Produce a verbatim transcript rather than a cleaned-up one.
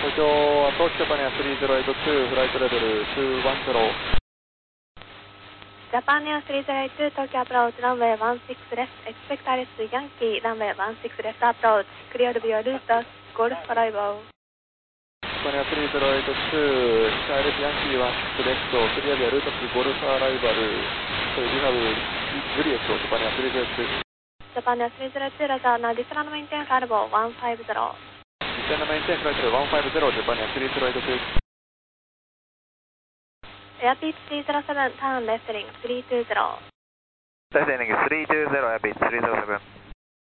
東京アプローチジャパニアスリーゼロエイトツーフライトレベルツーワンゼロ。 ジャパニアスリーゼロエイトツー東京アプローチランウェイワンシックスレフトエクスペクターレスヤンキーランウェイワンシックスレフトアプローチクリアルビュールートゴルフアライバー。 ジャパニアスリーゼロエイトツースカイレスヤンキーワンシックスレフトクリアビュールートゴルフアライバル。So you haveジュリエットジャパニアスリーゼロエイトツー。 ジャパニアスリーゼロエイトツーラザーナディスランドメインテンフライトボーワンファイブゼロ。 ディスランドメインテンフライトワンファイブゼロジャパニアスリーゼロエイトツー。 エアピーチスリーゼロセブンターンレフテリングスリーツーゼロ。 レフテリングスリーツーゼロエアピーチスリーゼロセブン。